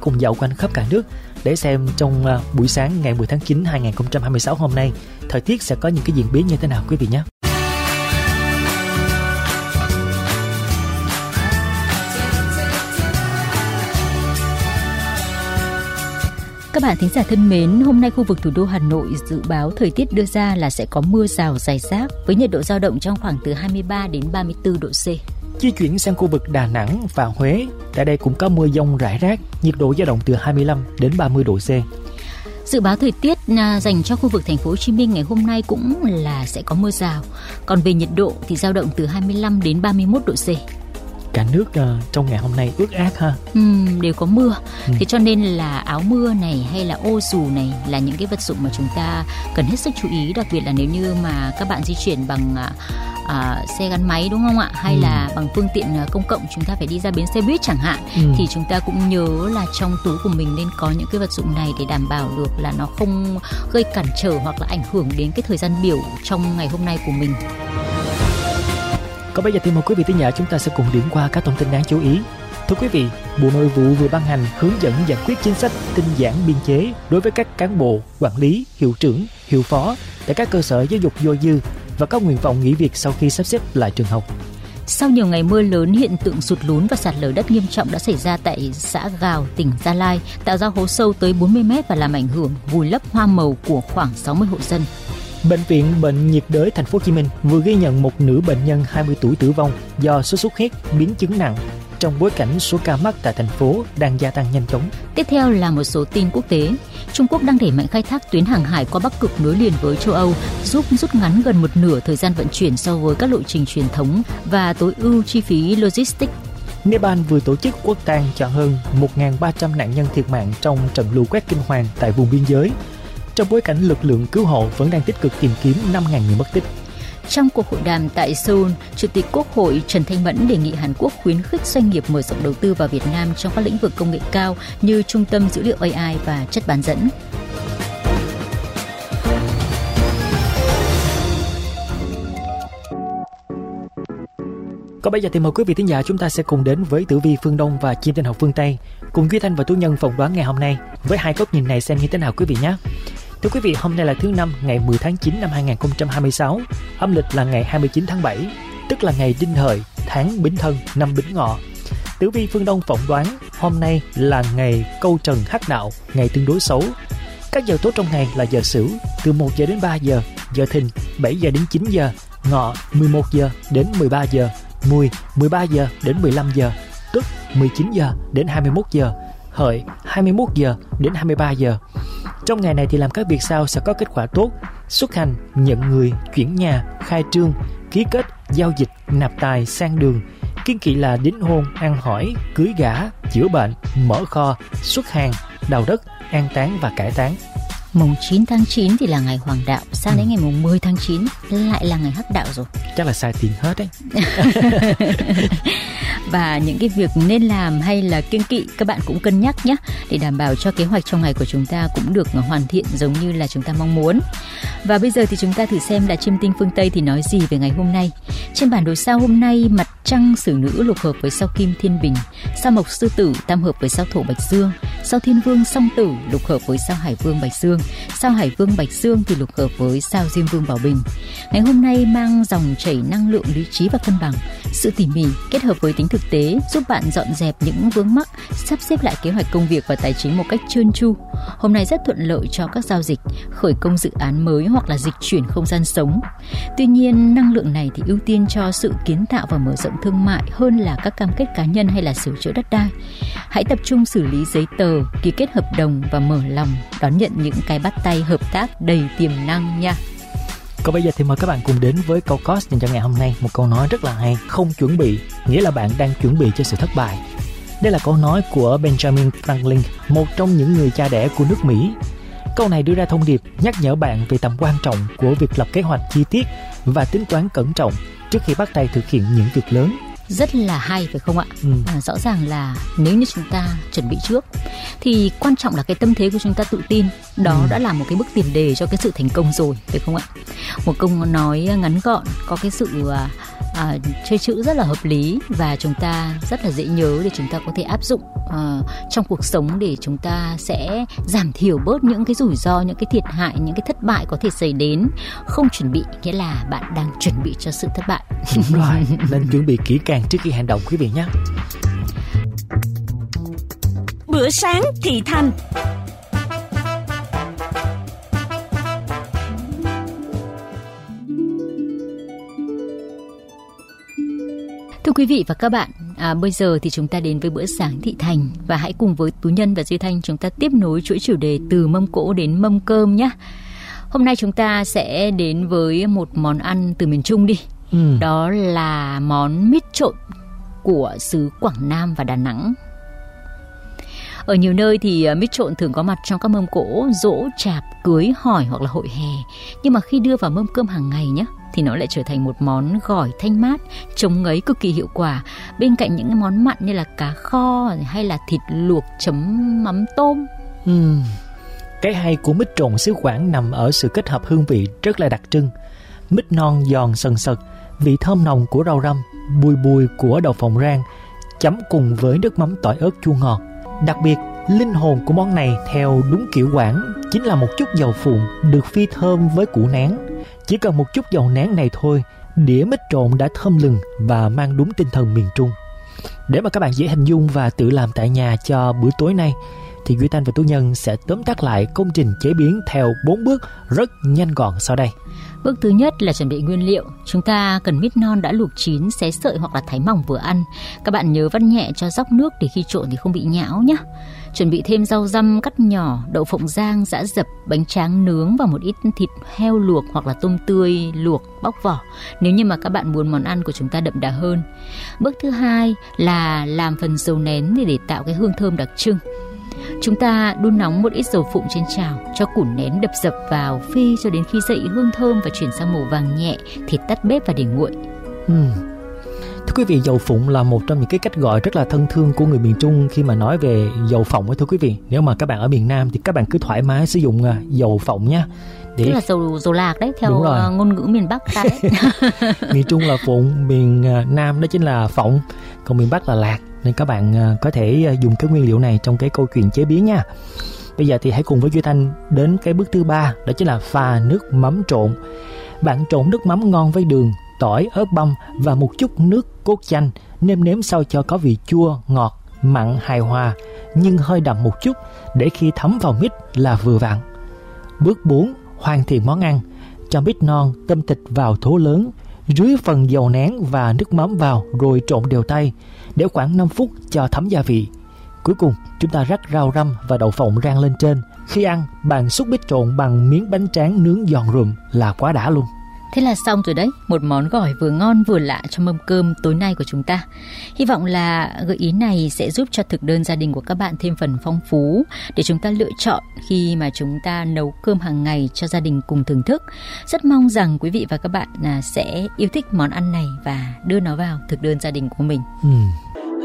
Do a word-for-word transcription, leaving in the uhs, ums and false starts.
cùng dạo quanh khắp cả nước để xem trong uh, buổi sáng ngày mười tháng chín năm hai nghìn không trăm hai mươi sáu hôm nay thời tiết sẽ có những cái diễn biến như thế nào quý vị nhé. Các bạn thính giả thân mến, hôm nay khu vực thủ đô Hà Nội dự báo thời tiết đưa ra là sẽ có mưa rào rải rác với nhiệt độ dao động trong khoảng từ hai mươi ba đến ba mươi tư độ C. Di chuyển sang khu vực Đà Nẵng và Huế, tại đây cũng có mưa dông rải rác, nhiệt độ dao động từ hai mươi lăm đến ba mươi độ C. Dự báo thời tiết dành cho khu vực thành phố Hồ Chí Minh ngày hôm nay cũng là sẽ có mưa rào. Còn về nhiệt độ thì dao động từ hai mươi lăm đến ba mươi mốt độ C. Cả nước uh, trong ngày hôm nay ướt át ha. Ừ, đều có mưa. Ừ. Thế cho nên là áo mưa này hay là ô dù này là những cái vật dụng mà chúng ta cần hết sức chú ý, đặc biệt là nếu như mà các bạn di chuyển bằng uh, uh, xe gắn máy đúng không ạ? Hay ừ. là bằng phương tiện công cộng, chúng ta phải đi ra bến xe buýt chẳng hạn, ừ. thì chúng ta cũng nhớ là trong túi của mình nên có những cái vật dụng này để đảm bảo được là nó không gây cản trở hoặc là ảnh hưởng đến cái thời gian biểu trong ngày hôm nay của mình. Còn bây giờ thì mời quý vị thính giả chúng ta sẽ cùng điểm qua các thông tin đáng chú ý. Thưa quý vị, Bộ Nội vụ vừa ban hành hướng dẫn giải quyết chính sách tinh giản biên chế đối với các cán bộ, quản lý, hiệu trưởng, hiệu phó tại các cơ sở giáo dục dôi dư và có nguyện vọng nghỉ việc sau khi sắp xếp lại trường học. Sau nhiều ngày mưa lớn, hiện tượng sụt lún và sạt lở đất nghiêm trọng đã xảy ra tại xã Gào, tỉnh Gia Lai, tạo ra hố sâu tới bốn mươi mét và làm ảnh hưởng vùi lấp hoa màu của khoảng sáu mươi hộ dân. Bệnh viện Bệnh nhiệt đới Thành phố Hồ Chí Minh vừa ghi nhận một nữ bệnh nhân hai mươi tuổi tử vong do sốt xuất huyết biến chứng nặng trong bối cảnh số ca mắc tại thành phố đang gia tăng nhanh chóng. Tiếp theo là một số tin quốc tế. Trung Quốc đang đẩy mạnh khai thác tuyến hàng hải qua Bắc Cực nối liền với châu Âu, giúp rút ngắn gần một nửa thời gian vận chuyển so với các lộ trình truyền thống và tối ưu chi phí logistics. Nepal vừa tổ chức quốc tang cho hơn một nghìn ba trăm nạn nhân thiệt mạng trong trận lũ quét kinh hoàng tại vùng biên giới, trong bối cảnh lực lượng cứu hộ vẫn đang tích cực tìm kiếm năm nghìn người mất tích. Trong cuộc hội đàm tại Seoul, Chủ tịch Quốc hội Trần Thanh Mẫn đề nghị Hàn Quốc khuyến khích doanh nghiệp mở rộng đầu tư vào Việt Nam trong các lĩnh vực công nghệ cao như trung tâm dữ liệu a i và chất bán dẫn. Còn bây giờ thì mời quý vị thính giả chúng ta sẽ cùng đến với tử vi phương Đông và chim tinh học phương Tây, cùng Duy Thanh và Tú Nhân phỏng đoán ngày hôm nay với hai góc nhìn này xem như thế nào quý vị nhé. Thưa quý vị, hôm nay là thứ năm, ngày mười tháng chín năm hai nghìn không trăm hai mươi sáu, âm lịch là ngày hai mươi chín tháng bảy, tức là ngày Đinh Hợi, tháng Bính Thân, năm Bính Ngọ. Tử vi phương Đông phỏng đoán hôm nay là ngày Câu Trần Hắc Đạo, ngày tương đối xấu. Các giờ tốt trong ngày là giờ Sửu từ một giờ đến ba giờ, giờ Thìn bảy giờ đến chín giờ, Ngọ mười một giờ đến mười ba giờ, Mùi mười ba giờ đến mười lăm giờ, Tuất mười chín giờ đến hai mươi mốt giờ, Hợi hai mươi mốt giờ đến hai mươi ba giờ. Trong ngày này thì làm các việc sau sẽ có kết quả tốt: xuất hành, nhận người, chuyển nhà, khai trương, ký kết, giao dịch, nạp tài, sang đường. Kiêng kỵ là đính hôn, ăn hỏi, cưới gả, chữa bệnh, mở kho, xuất hàng, đào đất, an táng và cải táng. Mùng chín tháng chín thì là ngày Hoàng Đạo, sang ừ. đến ngày mùng mười tháng chín lại là ngày Hắc Đạo rồi. Chắc là sai tiền hết đấy. Và những cái việc nên làm hay là kiêng kỵ các bạn cũng cân nhắc nhé, để đảm bảo cho kế hoạch trong ngày của chúng ta cũng được hoàn thiện giống như là chúng ta mong muốn. Và bây giờ thì chúng ta thử xem là chiêm tinh phương Tây thì nói gì về ngày hôm nay. Trên bản đồ sao hôm nay, mặt trăng Sử Nữ lục hợp với sao Kim Thiên Bình, sao Mộc Sư Tử tam hợp với sao Thổ Bạch Dương, sao Thiên Vương Song Tử lục hợp với sao Hải Vương Bạch Dương, sao Hải Vương Bạch Dương thì lục hợp với sao Diêm Vương Bảo Bình. Ngày hôm nay mang dòng chảy năng lượng lý trí và cân bằng, sự tỉ mỉ kết hợp với tính thực tế giúp bạn dọn dẹp những vướng mắc, sắp xếp lại kế hoạch công việc và tài chính một cách trơn tru. Hôm nay rất thuận lợi cho các giao dịch, khởi công dự án mới hoặc là dịch chuyển không gian sống. Tuy nhiên, năng lượng này thì ưu tiên cho sự kiến tạo và mở rộng thương mại hơn là các cam kết cá nhân hay là sửa chữa đất đai. Hãy tập trung xử lý giấy tờ, ký kết hợp đồng và mở lòng đón nhận những cái bắt tay hợp tác đầy tiềm năng nha. Còn bây giờ thì mời các bạn cùng đến với câu cost dành cho ngày hôm nay. Một câu nói rất là hay: không chuẩn bị nghĩa là bạn đang chuẩn bị cho sự thất bại. Đây là câu nói của Benjamin Franklin, một trong những người cha đẻ của nước Mỹ. Câu này đưa ra thông điệp nhắc nhở bạn về tầm quan trọng của việc lập kế hoạch chi tiết và tính toán cẩn trọng trước khi bắt tay thực hiện những việc lớn. Rất là hay phải không ạ? Ừ. À, rõ ràng là nếu như chúng ta chuẩn bị trước thì quan trọng là cái tâm thế của chúng ta tự tin. Đó ừ. đã là một cái bước tiền đề cho cái sự thành công rồi, phải không ạ? Một câu nói ngắn gọn, có cái sự à, chơi chữ rất là hợp lý và chúng ta rất là dễ nhớ để chúng ta có thể áp dụng à, trong cuộc sống để chúng ta sẽ giảm thiểu bớt những cái rủi ro, những cái thiệt hại, những cái thất bại có thể xảy đến. Không chuẩn bị nghĩa là bạn đang chuẩn bị cho sự thất bại. Đúng rồi, nên chuẩn bị kỹ càng trước khi hành động quý vị nhé. Bữa sáng thị thành. Thưa quý vị và các bạn, à, bây giờ thì chúng ta đến với bữa sáng thị thành và hãy cùng với Tú Nhân và Duy Thanh chúng ta tiếp nối chuỗi chủ đề từ mâm cỗ đến mâm cơm nhé. Hôm nay chúng ta sẽ đến với một món ăn từ miền Trung đi. Ừ. Đó là món mít trộn của xứ Quảng Nam và Đà Nẵng. Ở nhiều nơi thì mít trộn thường có mặt trong các mâm cỗ, giỗ, chạp, cưới, hỏi hoặc là hội hè. Nhưng mà khi đưa vào mâm cơm hàng ngày nhé, thì nó lại trở thành một món gỏi thanh mát, chống ngấy cực kỳ hiệu quả. Bên cạnh những món mặn như là cá kho hay là thịt luộc chấm mắm tôm. Ừ. Cái hay của mít trộn xứ Quảng nằm ở sự kết hợp hương vị rất là đặc trưng. Mít non giòn sần sật, vị thơm nồng của rau răm, bùi bùi của đậu phộng rang, chấm cùng với nước mắm tỏi ớt chua ngọt. Đặc biệt, linh hồn của món này theo đúng kiểu Quảng chính là một chút dầu phụn được phi thơm với củ nén. Chỉ cần một chút dầu nén này thôi, đĩa mít trộn đã thơm lừng và mang đúng tinh thần miền Trung. Để mà các bạn dễ hình dung và tự làm tại nhà cho bữa tối nay, thì Duy Thanh và Tú Nhân sẽ tóm tắt lại công trình chế biến theo bốn bước rất nhanh gọn sau đây. Bước thứ nhất là chuẩn bị nguyên liệu. Chúng ta cần mít non đã luộc chín, xé sợi hoặc là thái mỏng vừa ăn. Các bạn nhớ vắt nhẹ cho dóc nước để khi trộn thì không bị nhão nhé. Chuẩn bị thêm rau răm cắt nhỏ, đậu phộng rang, giã dập, bánh tráng nướng và một ít thịt heo luộc hoặc là tôm tươi luộc bóc vỏ, nếu như mà các bạn muốn món ăn của chúng ta đậm đà hơn. Bước thứ hai là làm phần dầu nén để, để tạo cái hương thơm đặc trưng. Chúng ta đun nóng một ít dầu phụng trên chảo, cho củ nén đập dập vào, phi cho đến khi dậy hương thơm và chuyển sang màu vàng nhẹ, thì tắt bếp và để nguội. Ừ. Thưa quý vị, dầu phụng là một trong những cái cách gọi rất là thân thương của người miền Trung khi mà nói về dầu phộng. Thưa quý vị, nếu mà các bạn ở miền Nam thì các bạn cứ thoải mái sử dụng dầu phộng nhé. Để... Tức là dầu, dầu lạc đấy, theo ngôn ngữ miền Bắc ta đấy. Miền Trung là phụng, miền Nam đó chính là phộng, còn miền Bắc là lạc. Nên các bạn có thể dùng cái nguyên liệu này trong cái câu chuyện chế biến nha. Bây giờ thì hãy cùng với Duy Thanh đến cái bước thứ ba, đó chính là pha nước mắm trộn. Bạn trộn nước mắm ngon với đường, tỏi, ớt băm và một chút nước cốt chanh, nêm nếm sao cho có vị chua, ngọt, mặn hài hòa nhưng hơi đậm một chút để khi thấm vào mít là vừa vặn. Bước bốn, hoàn thiện món ăn. Cho mít non, tôm thịt vào thố lớn, rưới phần dầu nén và nước mắm vào rồi trộn đều tay để khoảng năm phút cho thấm gia vị. Cuối cùng, chúng ta rắc rau răm và đậu phộng rang lên trên. Khi ăn, bạn xúc mít trộn bằng miếng bánh tráng nướng giòn rụm là quá đã luôn. Thế là xong rồi đấy, một món gỏi vừa ngon vừa lạ cho mâm cơm tối nay của chúng ta. Hy vọng là gợi ý này sẽ giúp cho thực đơn gia đình của các bạn thêm phần phong phú để chúng ta lựa chọn khi mà chúng ta nấu cơm hàng ngày cho gia đình cùng thưởng thức. Rất mong rằng quý vị và các bạn sẽ yêu thích món ăn này và đưa nó vào thực đơn gia đình của mình. Ừ.